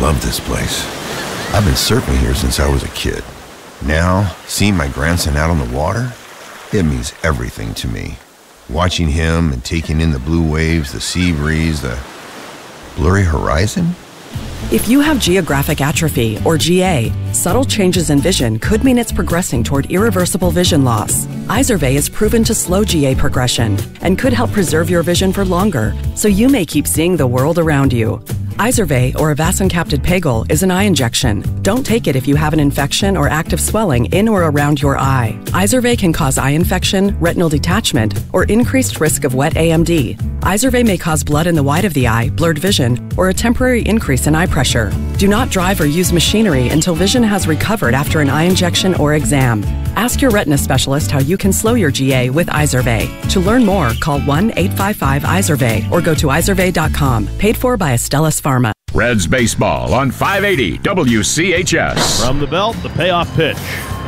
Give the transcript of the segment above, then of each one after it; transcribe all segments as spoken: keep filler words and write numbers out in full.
love this place. I've been surfing here since I was a kid. Now, seeing my grandson out on the water, it means everything to me. Watching him and taking in the blue waves, the sea breeze, the blurry horizon. If you have geographic atrophy, or G A, subtle changes in vision could mean it's progressing toward irreversible vision loss. Izervay is proven to slow G A progression and could help preserve your vision for longer, so you may keep seeing the world around you. Izervay, or avacincaptad pegol, is an eye injection. Don't take it if you have an infection or active swelling in or around your eye. Izervay can cause eye infection, retinal detachment, or increased risk of wet A M D. Izervay may cause blood in the white of the eye, blurred vision, or a temporary increase in eye pressure. Do not drive or use machinery until vision has recovered after an eye injection or exam. Ask your retina specialist how you can slow your G A with Izervay. To learn more, call one eight five five Izervay or go to izervay dot com. Paid for by Astellas Pharma. Reds baseball on five eighty W C H S. From the belt, the payoff pitch.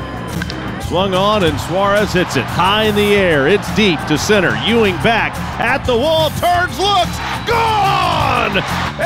Swung on, and Suarez hits it high in the air. It's deep to center. Ewing back at the wall, turns, looks, gone!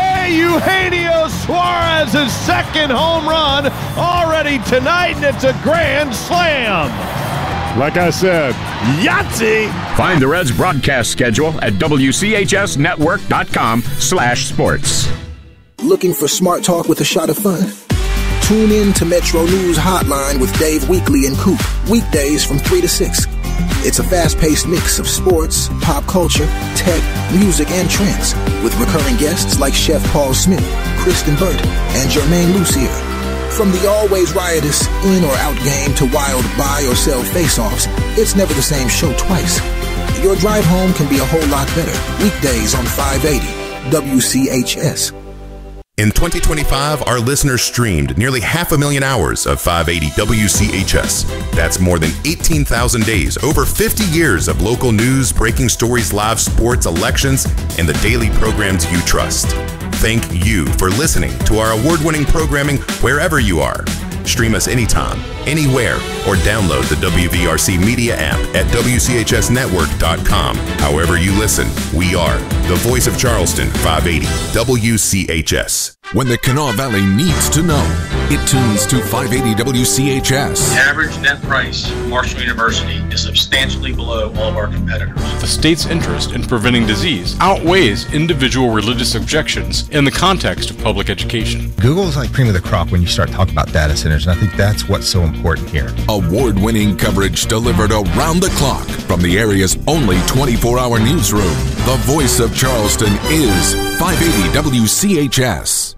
Eugenio Suarez's second home run already tonight, and it's a grand slam. Like I said, Yahtzee! Find the Reds broadcast schedule at W C H S network dot com slash sports. Looking for smart talk with a shot of fun? Tune in to Metro News Hotline with Dave Weekly and Coop, weekdays from three to six. It's a fast-paced mix of sports, pop culture, tech, music, and trends, with recurring guests like Chef Paul Smith, Kristen Burt, and Jermaine Lucier. From the always riotous in or out game to wild buy or sell face-offs, it's never the same show twice. Your drive home can be a whole lot better. Weekdays on five eighty W C H S. In twenty twenty-five, our listeners streamed nearly half a million hours of five eighty W C H S. That's more than eighteen thousand days, over fifty years of local news, breaking stories, live sports, elections, and the daily programs you trust. Thank you for listening to our award-winning programming wherever you are. Stream us anytime, anywhere, or download the W V R C Media app at W C H S network dot com. However you listen, we are the voice of Charleston, five eighty W C H S. When the Kanawha Valley needs to know, it tunes to five eighty W C H S. The average net price of Marshall University is substantially below all of our competitors. The state's interest in preventing disease outweighs individual religious objections in the context of public education. Google is like cream of the crop when you start talking about data centers, and I think that's what's so important here. Award-winning coverage delivered around the clock from the area's only twenty-four hour newsroom. The voice of Charleston is five eighty W C H S.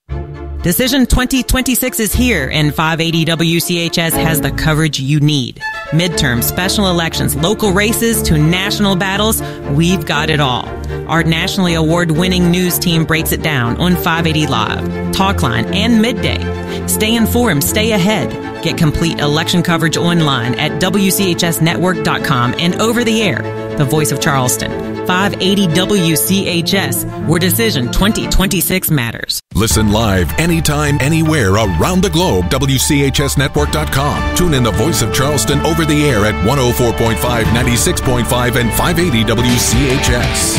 Decision twenty twenty-six is here, and five eighty W C H S has the coverage you need. Midterms, special elections, local races to national battles, we've got it all. Our nationally award-winning news team breaks it down on five eighty Live, Talkline, and Midday. Stay informed, stay ahead. Get complete election coverage online at W C H S network dot com and over the air. The voice of Charleston, five eighty W C H S, where Decision twenty twenty-six matters. Listen live anytime, anywhere around the globe. W C H S network dot com. Tune in the voice of Charleston over the air at one oh four point five, ninety-six point five, and five eighty W C H S.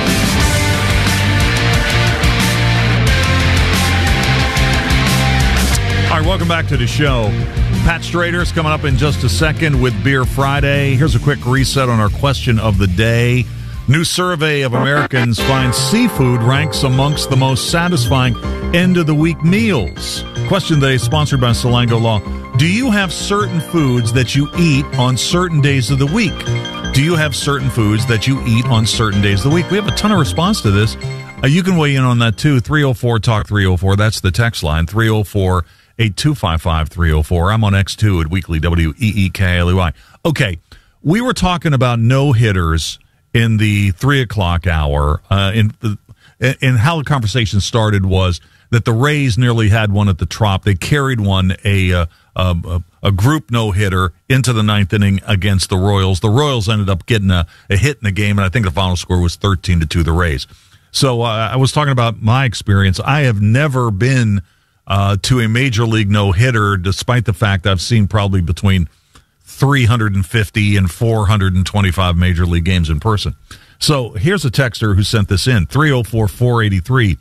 All right, welcome back to the show. Pat Strader's coming up in just a second with Beer Friday. Here's a quick reset on our question of the day. New survey of Americans finds seafood ranks amongst the most satisfying end-of-the-week meals. Question today sponsored by Salango Law. Do you have certain foods that you eat on certain days of the week? Do you have certain foods that you eat on certain days of the week? We have a ton of response to this. Uh, you can weigh in on that, too. three oh four talk three oh four. That's the text line, three oh four, eight two five five, three oh four. I'm on X two at Weekly, W E E K L E Y. Okay, we were talking about no-hitters in the three o'clock hour, uh, in the, and how the conversation started was that the Rays nearly had one at the Trop. They carried one, a uh, a, a group no-hitter, into the ninth inning against the Royals. The Royals ended up getting a, a hit in the game, and I think the final score was thirteen to two, the Rays. So uh, I was talking about my experience. I have never been uh, to a major league no-hitter, despite the fact I've seen probably between three hundred fifty and four hundred twenty-five major league games in person. So here's a texter who sent this in, three oh four, four eighty-three.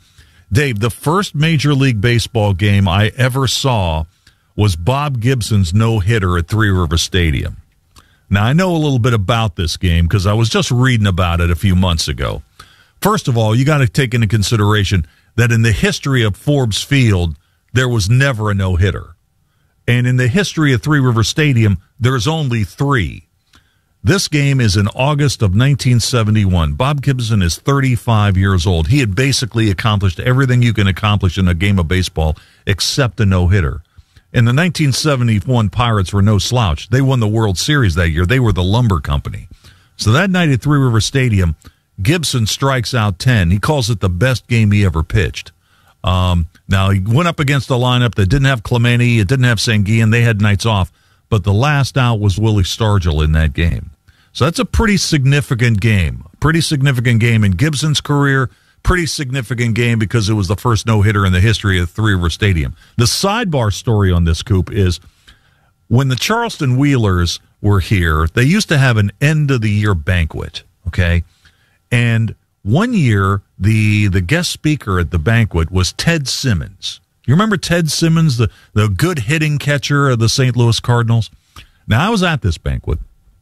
Dave, the first Major League Baseball game I ever saw was Bob Gibson's no-hitter at Three River Stadium. Now, I know a little bit about this game because I was just reading about it a few months ago. First of all, you got to take into consideration that in the history of Forbes Field, there was never a no-hitter. And in the history of Three River Stadium, there's only three. This game is in August of nineteen seventy-one. Bob Gibson is thirty-five years old. He had basically accomplished everything you can accomplish in a game of baseball except a no-hitter. And the nineteen seventy-one Pirates were no slouch. They won the World Series that year. They were the lumber company. So that night at Three River Stadium, Gibson strikes out ten. He calls it the best game he ever pitched. Um, now, he went up against a lineup that didn't have Clemente, it didn't have Sanguillen. They had nights off. But the last out was Willie Stargell in that game. So that's a pretty significant game. Pretty significant game in Gibson's career. Pretty significant game because it was the first no-hitter in the history of Three River Stadium. The sidebar story on this, Coop, is when the Charleston Wheelers were here, they used to have an end-of-the-year banquet, okay? And one year, the the guest speaker at the banquet was Ted Simmons. You remember Ted Simmons, the, the good hitting catcher of the Saint Louis Cardinals? Now, I was at this banquet,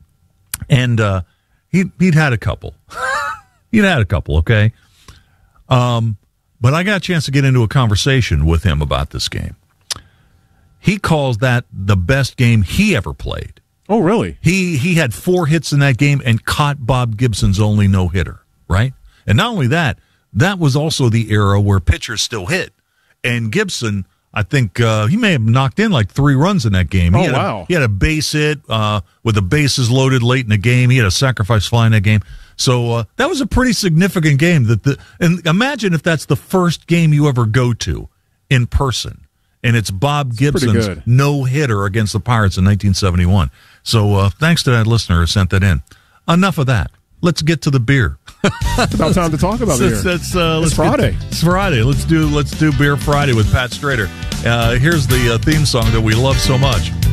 and uh, he, he'd had a couple. he'd had a couple, okay? Um, but I got a chance to get into a conversation with him about this game. He calls that the best game he ever played. Oh, really? He he had four hits in that game and caught Bob Gibson's only no-hitter, right? And not only that, that was also the era where pitchers still hit. And Gibson, I think uh, he may have knocked in like three runs in that game. He oh, had wow. A, he had a base hit uh, with the bases loaded late in the game. He had a sacrifice fly in that game. So uh, that was a pretty significant game. That the and imagine if that's the first game you ever go to in person, and it's Bob it's Gibson's no-hitter against the Pirates in nineteen seventy-one. So uh, thanks to that listener who sent that in. Enough of that. Let's get to the beer. It's about time to talk about beer. It's, it's, uh, it's Friday. Get, it's Friday. Let's do let's do Beer Friday with Pat Strader. Uh, here's the uh, theme song that we love so much.